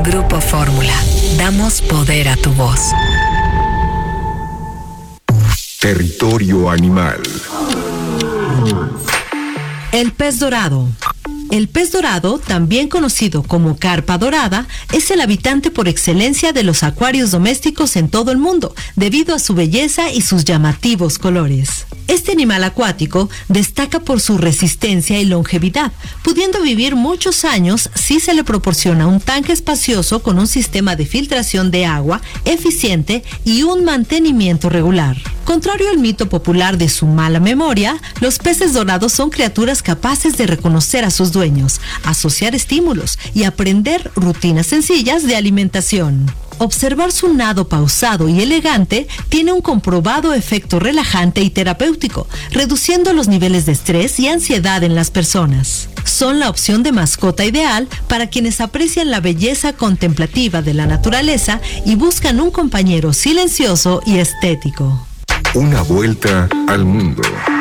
Grupo Fórmula. Damos poder a tu voz. Territorio animal. El pez dorado. El pez dorado, también conocido como carpa dorada, es el habitante por excelencia de los acuarios domésticos en todo el mundo, debido a su belleza y sus llamativos colores. Este animal acuático destaca por su resistencia y longevidad, pudiendo vivir muchos años si se le proporciona un tanque espacioso con un sistema de filtración de agua eficiente y un mantenimiento regular. Contrario al mito popular de su mala memoria, los peces dorados son criaturas capaces de reconocer a sus dueños, asociar estímulos y aprender rutinas sencillas de alimentación. Observar su nado pausado y elegante tiene un comprobado efecto relajante y terapéutico, reduciendo los niveles de estrés y ansiedad en las personas. Son la opción de mascota ideal para quienes aprecian la belleza contemplativa de la naturaleza y buscan un compañero silencioso y estético. Una vuelta al mundo.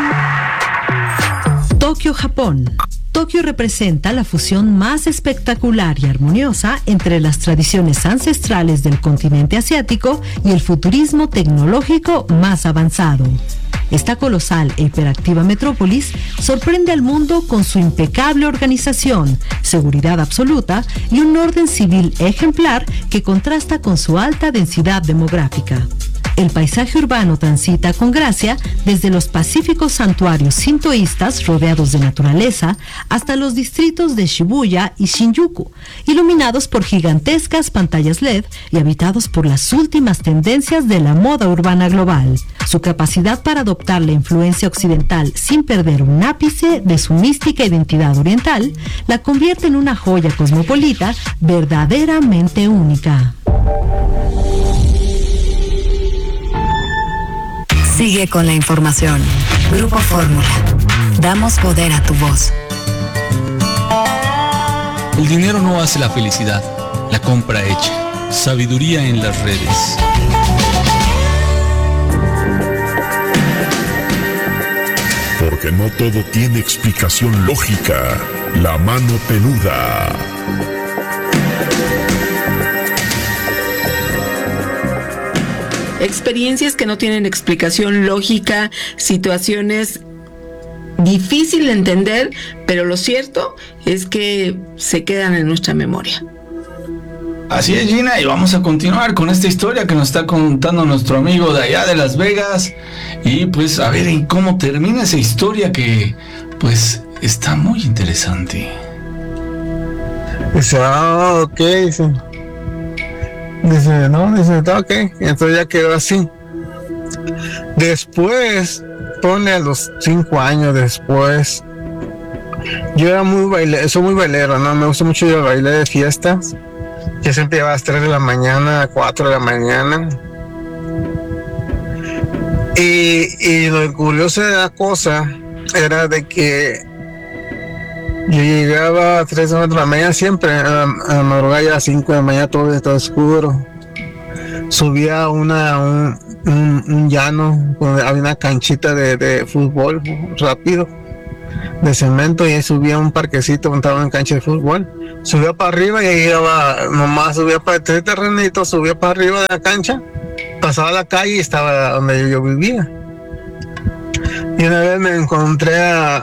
Tokio, Japón. Tokio representa la fusión más espectacular y armoniosa entre las tradiciones ancestrales del continente asiático y el futurismo tecnológico más avanzado. Esta colosal e hiperactiva metrópolis sorprende al mundo con su impecable organización, seguridad absoluta y un orden civil ejemplar que contrasta con su alta densidad demográfica. El paisaje urbano transita con gracia desde los pacíficos santuarios sintoístas rodeados de naturaleza hasta los distritos de Shibuya y Shinjuku, iluminados por gigantescas pantallas LED y habitados por las últimas tendencias de la moda urbana global. Su capacidad para adoptar la influencia occidental sin perder un ápice de su mística identidad oriental la convierte en una joya cosmopolita verdaderamente única. Sigue con la información. Grupo Fórmula. Damos poder a tu voz. El dinero no hace la felicidad, la compra hecha. Sabiduría en las redes. Porque no todo tiene explicación lógica. La mano peluda. Experiencias que no tienen explicación lógica, situaciones difíciles de entender, pero lo cierto es que se quedan en nuestra memoria. Así es, Gina, y vamos a continuar con esta historia que nos está contando nuestro amigo de allá de Las Vegas. Y pues a ver en cómo termina esa historia que pues está muy interesante. Dice, ok, dice, ok, entonces ya quedó así. Después, pone a los 5 años después, yo era soy muy bailero, ¿no? Me gusta mucho ir a bailar de fiestas. Yo siempre iba a las 3 de la mañana, a 4 de la mañana. Y lo curioso de la cosa era de que yo llegaba a 3 de la mañana siempre, a la madrugada ya a las 5 de la mañana todo estaba oscuro. Subía un llano donde había una canchita de fútbol rápido, de cemento, y ahí subía un parquecito donde estaba una cancha de fútbol. Subía para arriba y ahí iba, nomás subía para el terrenito, subía para arriba de la cancha, pasaba la calle y estaba donde yo vivía. Y una vez me encontré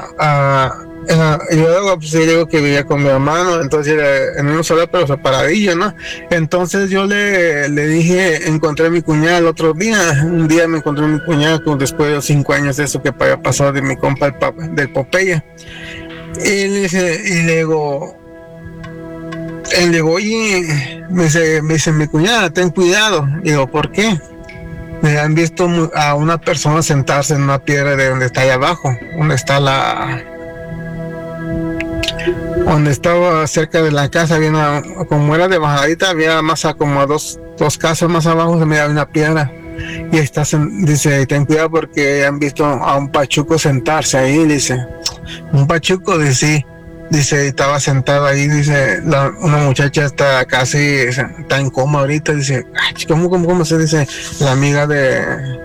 yo luego pues yo digo que vivía con mi hermano, entonces era en un solar pero separadillo, ¿no? Entonces yo le dije, encontré a mi cuñada el otro día, un día me encontré a mi cuñada después de los 5 años de eso que había pasado de mi compa del Popeye. Y le digo, oye, me dice mi cuñada, ten cuidado. Digo, ¿por qué? Me han visto a una persona sentarse en una piedra de donde está ahí abajo, donde estaba cerca de la casa, había como era de bajadita, había más como a dos casas más abajo, se miraba una piedra. Y ahí está, dice, ten cuidado porque han visto a un pachuco sentarse ahí, dice. Un pachuco, dice, sí. Dice, estaba sentado ahí, dice, una muchacha está en coma ahorita, dice, ¿cómo se dice? La amiga de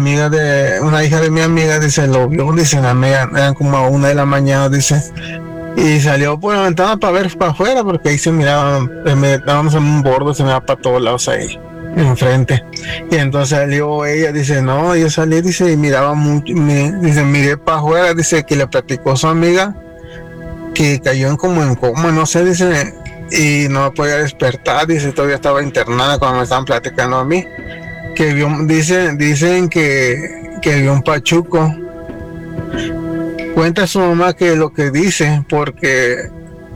una hija de mi amiga, dice, lo vio, dice, la amiga, eran como a 1 de la mañana, dice, Y salió por la ventana para ver para afuera, porque ahí se miraba, estábamos en un bordo, se miraba para todos lados ahí, enfrente. Y entonces salió ella, dice, no, yo salí, dice, y miraba mucho, dice, miré para afuera, dice, que le platicó a su amiga, que cayó en coma, no sé, dice, y no podía despertar, dice, todavía estaba internada cuando me estaban platicando a mí, que vio, dicen que vio un pachuco. Cuenta su mamá que lo que dice, porque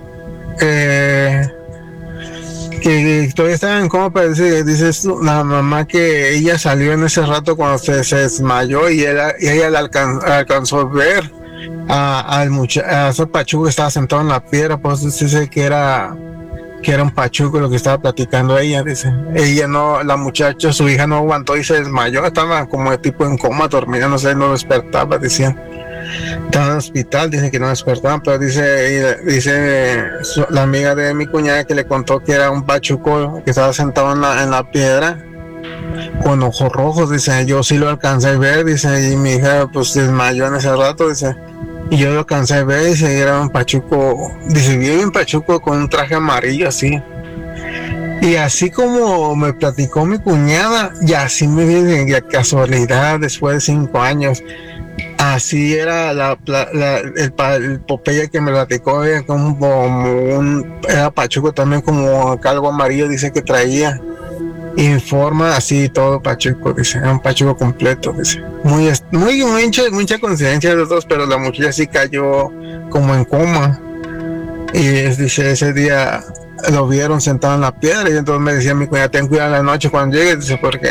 que todavía estaba en coma, pero dice la mamá que ella salió en ese rato cuando se desmayó y ella la alcanzó a ver a ese pachuco que estaba sentado en la piedra, pues dice que era un pachuco lo que estaba platicando ella, dice. Ella no, la muchacha, su hija no aguantó y se desmayó, estaba como de tipo en coma, dormida, no sé, no despertaba, decían. Estaba en el hospital, dicen que no despertaban, pero dice la amiga de mi cuñada que le contó que era un pachuco que estaba sentado en la piedra con ojos rojos, dice, yo sí lo alcancé a ver, dice, y mi hija pues se desmayó en ese rato, dice, y yo lo alcancé a ver, dice, era un pachuco, dice, bien pachuco con un traje amarillo así. Y así como me platicó mi cuñada, y así me viene de casualidad después de 5 años. Así era el Popeye que me platicó, era era pachuco también, como algo amarillo, dice que traía. Informa así todo pachuco, dice, era un pachuco completo, dice. Mucha coincidencia de los dos, pero la muchacha sí cayó como en coma. Y dice, ese día lo vieron sentado en la piedra, y entonces me decía mi cuñada, ten cuidado en la noche cuando llegues, dice, porque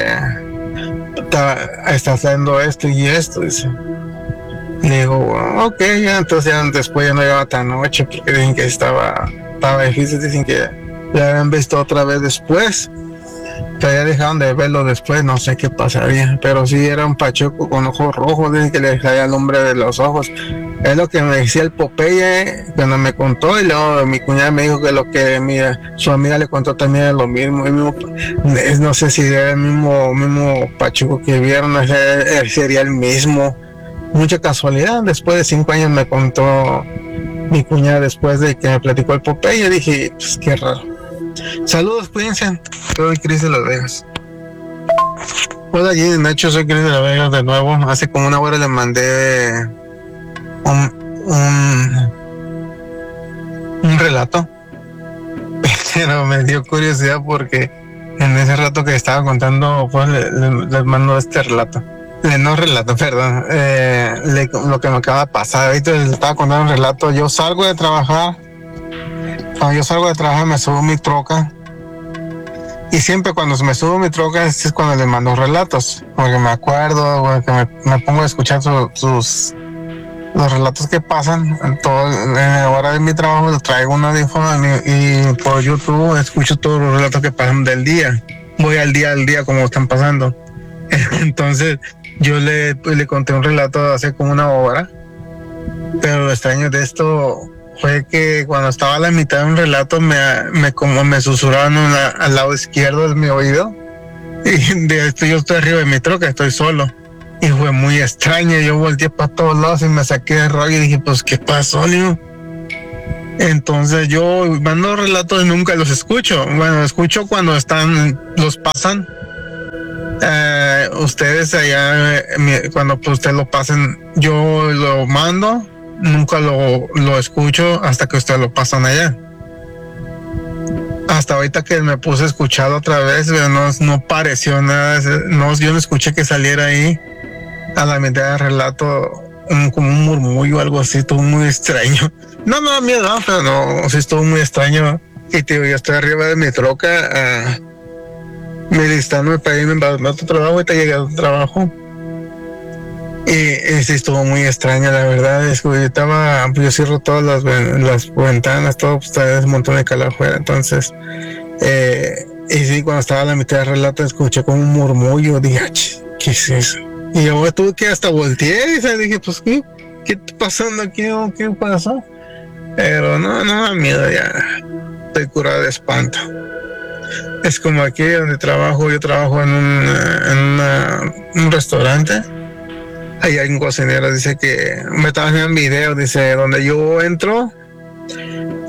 está haciendo esto y esto, dice. Y le digo, ok, ya, entonces ya después ya no llegaba tan noche, porque dicen que estaba difícil, dicen que ya habían visto otra vez después, pero ya dejaron de verlo después, no sé qué pasaría, pero sí era un pachuco con ojos rojos, dicen que le salía el hombre de los ojos. Es lo que me decía el Popeye cuando me contó, y luego mi cuñada me dijo que lo que su amiga le contó también era lo mismo, no sé si era el mismo pachuco que vieron, sería el mismo. Mucha casualidad, después de 5 años me contó mi cuñada, después de que me platicó el Popeye, dije, pues qué raro. Saludos, cuídense. Soy Cris de Las Vegas. Hola, Jimmy, Nacho, soy Cris de Las Vegas de nuevo. Hace como 1 hora le mandé un relato, pero me dio curiosidad porque en ese rato que estaba contando, pues les mando este relato. Lo que me acaba de pasar. Ahorita les estaba contando un relato. Yo salgo de trabajar. Cuando yo salgo de trabajar me subo a mi troca. Y siempre cuando me subo a mi troca es cuando les mando relatos. Porque me acuerdo, que me pongo a escuchar los relatos que pasan. En la hora de mi trabajo les traigo un audífono y por YouTube escucho todos los relatos que pasan del día. Voy al día como están pasando. Entonces yo le conté un relato hace como 1 hora, pero lo extraño de esto fue que cuando estaba a la mitad de un relato me susurraron al lado izquierdo de mi oído, y de esto yo estoy arriba de mi troca, estoy solo, y fue muy extraño. Yo volteé para todos lados y me saqué de rollo y dije, pues ¿qué pasó, Leo? Entonces yo mando relatos y nunca los escucho. Bueno, escucho cuando los pasan. Ustedes allá, cuando ustedes lo pasen, yo lo mando, nunca lo escucho hasta que ustedes lo pasan allá. Hasta ahorita que me puse a escuchar otra vez, no pareció nada, yo no escuché que saliera ahí a la mitad del relato como un murmullo o algo así, estuvo muy extraño. No me da miedo, pero no, sí estuvo muy extraño. Y tío, yo estoy arriba de mi troca, me listándome para irme a otro trabajo, ahorita llegué a otro trabajo. Y sí estuvo muy extraño, la verdad. Es que yo cierro todas las ventanas, todo, pues está un montón de calor afuera. Entonces, y sí, cuando estaba a la mitad del relato, escuché como un murmullo. Dije, ¿qué es eso? Y yo tuve que hasta volteé y dije, pues, ¿qué está pasando aquí? ¿Qué pasó? Pero no me da miedo, ya estoy curado de espanto. Es como aquí donde trabajo, yo trabajo en un restaurante. Ahí hay un cocinero, dice que me estaba haciendo un video, dice, donde yo entro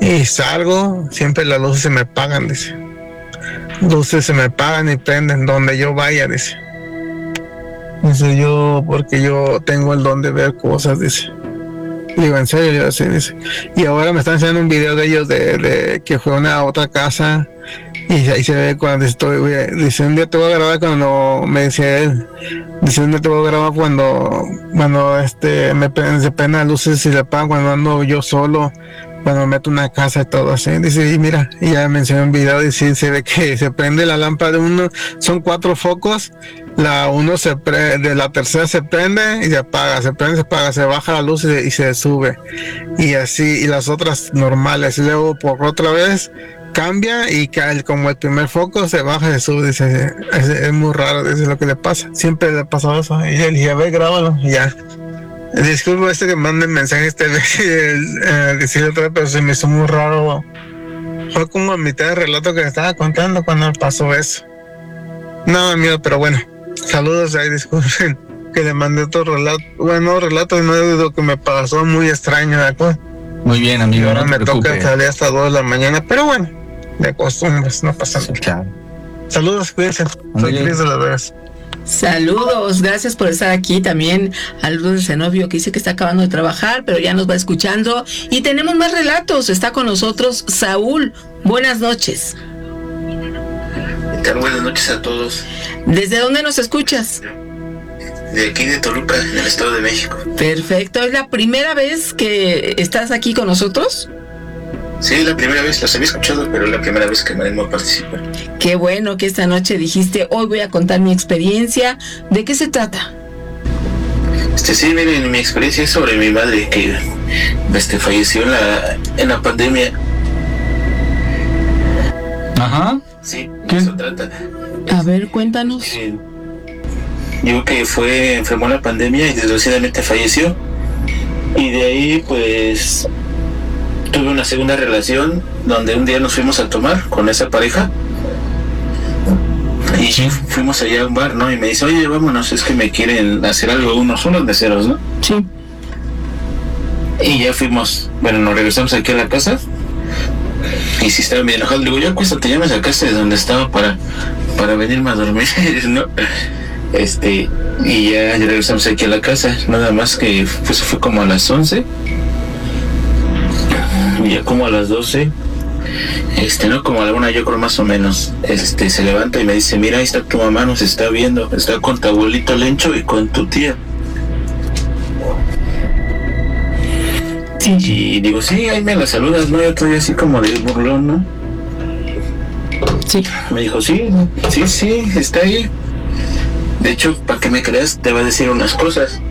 Y salgo, siempre las luces se me apagan, dice. Luces se me apagan y prenden donde yo vaya, dice. Dice yo, porque yo tengo el don de ver cosas, dice. Digo, en serio, yo así, dice. Y ahora me están enseñando un video de ellos de que fue a una otra casa y ahí se ve cuando estoy, dice, un día te voy a grabar cuando, me dice él, dice, un día te voy a grabar cuando se prenden las luces y se apagan cuando ando yo solo, cuando me meto en una casa y todo así, dice, y mira, y ya me enseñó un video, dice, se ve que se prende la lámpara de uno, son 4 focos, de la tercera se prende y se apaga, se prende, se apaga, se baja la luz y se sube, y así, y las otras normales, y luego por otra vez cambia y cae, como el primer foco se baja y se sube, dice, es muy raro, dice lo que le pasa, siempre le pasa eso, y él dije, a ver, grábalo, y ya. Disculpa que manden mensajes decirle otra vez, pero se me hizo muy raro. Fue como a mitad del relato que estaba contando cuando pasó eso. No, amigo, pero bueno, saludos ahí, disculpen que le mandé otro relato. Bueno, relato no es lo que me pasó, muy extraño, ¿de acuerdo? Muy bien, amigo. Y ahora no me preocupe. toca salir hasta 2 de la mañana, pero bueno, de costumbres, no pasa nada. Claro. Saludos, cuídense. Soy Cris de Las Vegas. Saludos, gracias por estar aquí. También a Lourdes Zenobio, que dice que está acabando de trabajar, pero ya nos va escuchando. Y tenemos más relatos. Está con nosotros Saúl. Buenas noches. Buenas noches a todos. ¿Desde dónde nos escuchas? De aquí de Toluca, en el Estado de México. Perfecto. ¿Es la primera vez que estás aquí con nosotros? Sí, la primera vez, las había escuchado, pero la primera vez que me animo a participar. Qué bueno que esta noche dijiste, hoy voy a contar mi experiencia. ¿De qué se trata? Sí, miren, mi experiencia es sobre mi madre que falleció en la pandemia. Ajá. Sí, ¿qué? Eso trata. A ver, cuéntanos. Yo que enfermó en la pandemia y desgraciadamente falleció. Y de ahí, pues, tuve una segunda relación donde un día nos fuimos a tomar con esa pareja. Y fuimos allá a un bar, ¿no? Y me dice, oye, vámonos, es que me quieren hacer algo, unos meseros, ¿no? Sí. Y ya fuimos, bueno, nos regresamos aquí a la casa. Y si estaba bien enojado, le digo, yo acuéstate, llamas a casa de donde estaba para venirme a dormir, ¿no? Y ya regresamos aquí a la casa, nada más que pues fue como a las 11. Y ya como a las 12, no, como a la 1 yo creo más o menos, se levanta y me dice, mira, ahí está tu mamá, nos está viendo, está con tu abuelito Lencho y con tu tía. Sí. Y digo, sí, ahí me la saludas, ¿no? Yo estoy así como de burlón, ¿no? Sí. Me dijo, sí, está ahí. De hecho, para que me creas, te va a decir unas cosas.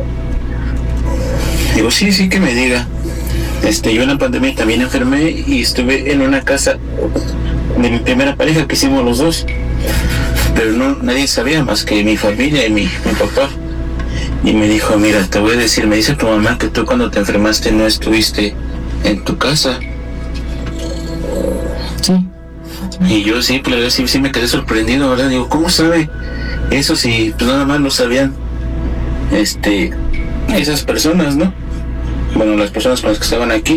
Digo, sí, que me diga. Yo en la pandemia también enfermé y estuve en una casa de mi primera pareja que hicimos los dos. Pero nadie sabía más que mi familia y mi papá. Y me dijo, mira, te voy a decir, me dice tu mamá que tú cuando te enfermaste no estuviste en tu casa. Sí. Y yo sí, pues sí me quedé sorprendido, ¿verdad? Digo, ¿cómo sabe eso si pues nada más lo sabían esas personas, ¿no? Bueno, las personas con las que estaban aquí.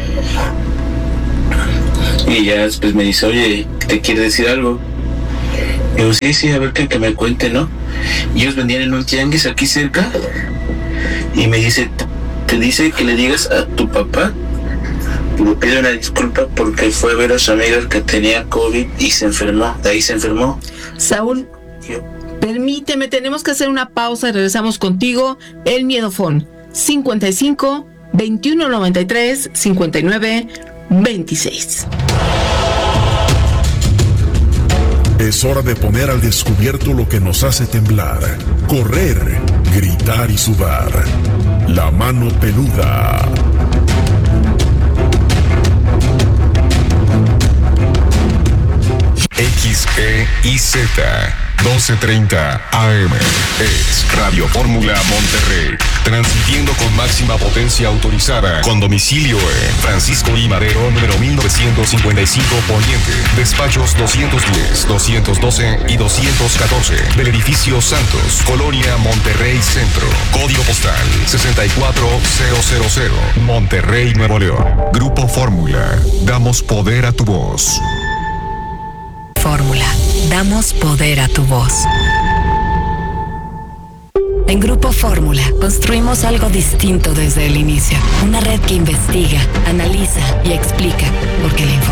Y ya después me dice, oye, ¿te quiere decir algo? Digo, sí, a ver que me cuente, ¿no? Y ellos vendían en un tianguis aquí cerca. Y me dice, te dice que le digas a tu papá, le pide una disculpa porque fue a ver a su amiga que tenía COVID y se enfermó, de ahí se enfermó. Saúl, permíteme, tenemos que hacer una pausa y regresamos contigo. El Miedofón, 55 21 93 59 26. Es hora de poner al descubierto lo que nos hace temblar, correr, gritar y sudar. La mano peluda. X, E y Z. 12:30 AM. Es Radio Fórmula Monterrey, transmitiendo con máxima potencia autorizada, con domicilio en Francisco I. Madero, número 1955 Poniente, despachos 210, 212 y 214 del edificio Santos, Colonia Monterrey Centro, código postal 64000, Monterrey, Nuevo León. Grupo Fórmula, damos poder a tu voz. Fórmula, damos poder a tu voz. En Grupo Fórmula construimos algo distinto desde el inicio. Una red que investiga, analiza y explica, porque la información